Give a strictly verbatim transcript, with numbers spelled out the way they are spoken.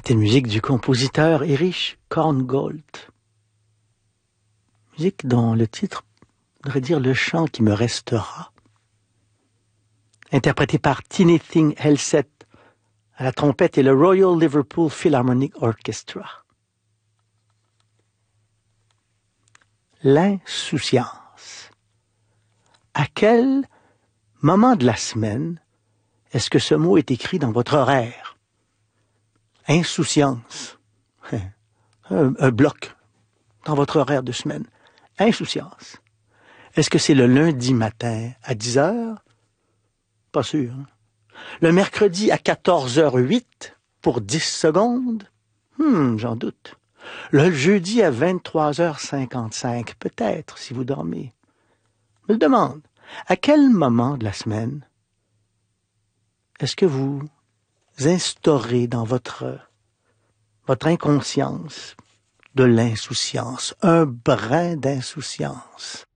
C'était une musique du compositeur Erich Korngold. Musique dont le titre voudrait dire le chant qui me restera. Interprété par Tintin Helseth à la trompette et le Royal Liverpool Philharmonic Orchestra. L'insouciance. À quel moment de la semaine est-ce que ce mot est écrit dans votre horaire? Insouciance. Un, un bloc dans votre horaire de semaine. Insouciance. Est-ce que c'est le lundi matin à dix heures? Pas sûr. Hein? Le mercredi à quatorze heures huit pour dix secondes? Hmm, j'en doute. Le jeudi à vingt-trois heures cinquante-cinq, peut-être, si vous dormez. Je me demande, à quel moment de la semaine est-ce que vous instaurez dans votre, votre inconscience de l'insouciance, un brin d'insouciance?